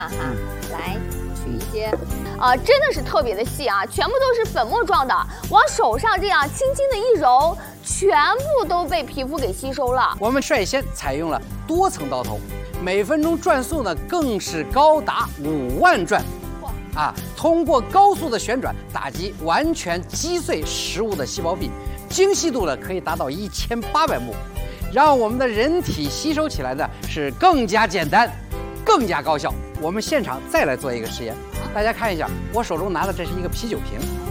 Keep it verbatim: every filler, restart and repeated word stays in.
哈哈，来取一些，啊，真的是特别的细啊，全部都是粉末状的，往手上这样轻轻的一揉，全部都被皮肤给吸收了。 我们率先采用了多层刀头，每分钟转速呢更是高达五万转。 啊，通过高速的旋转打击，完全击碎食物的细胞壁，精细度呢可以达到一千八百目，让我们的人体吸收起来呢是更加简单，更加高效。我们现场再来做一个实验，大家看一下，我手中拿的这是一个啤酒瓶。